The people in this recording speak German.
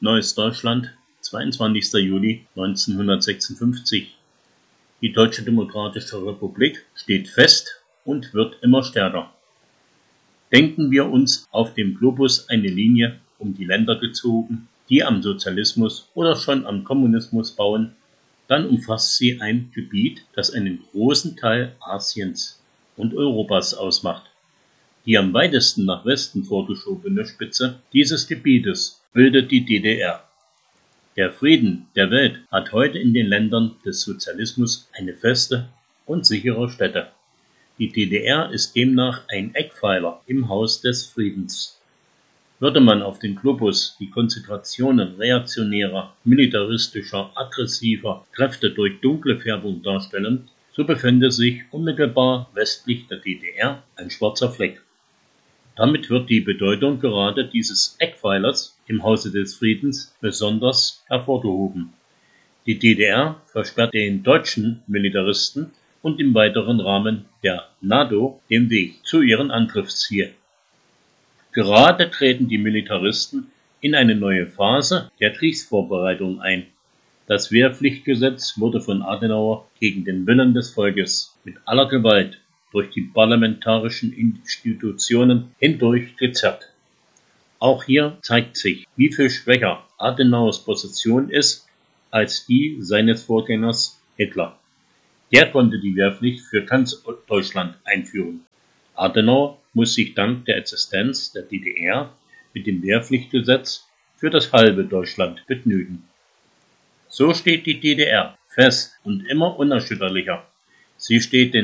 Neues Deutschland, 22. Juli 1956. Die Deutsche Demokratische Republik steht fest und wird immer stärker. Denken wir uns auf dem Globus eine Linie um die Länder gezogen, die am Sozialismus oder schon am Kommunismus bauen, dann umfasst sie ein Gebiet, das einen großen Teil Asiens und Europas ausmacht. Die am weitesten nach Westen vorgeschobene Spitze dieses Gebietes bildet die DDR. Der Frieden der Welt hat heute in den Ländern des Sozialismus eine feste und sichere Stätte. Die DDR ist demnach ein Eckpfeiler im Haus des Friedens. Würde man auf den Globus die Konzentrationen reaktionärer, militaristischer, aggressiver Kräfte durch dunkle Färbung darstellen, so befände sich unmittelbar westlich der DDR ein schwarzer Fleck. Damit wird die Bedeutung gerade dieses Eckpfeilers im Hause des Friedens besonders hervorgehoben. Die DDR versperrt den deutschen Militaristen und im weiteren Rahmen der NATO den Weg zu ihrem Angriffsziel. Gerade treten die Militaristen in eine neue Phase der Kriegsvorbereitung ein. Das Wehrpflichtgesetz wurde von Adenauer gegen den Willen des Volkes mit aller Gewalt durch die parlamentarischen Institutionen hindurch gezerrt. Auch hier zeigt sich, wie viel schwächer Adenauers Position ist als die seines Vorgängers Hitler. Der konnte die Wehrpflicht für ganz Deutschland einführen. Adenauer muss sich dank der Existenz der DDR mit dem Wehrpflichtgesetz für das halbe Deutschland begnügen. So steht die DDR fest und immer unerschütterlicher. Sie steht den